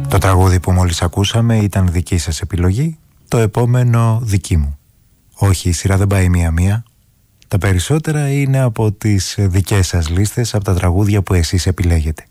Το τραγούδι που μόλις ακούσαμε ήταν δική σας επιλογή, το επόμενο δική μου. Όχι, η σειρά δεν πάει μία-μία. Τα περισσότερα είναι από τις δικές σας λίστες, από τα τραγούδια που εσείς επιλέγετε.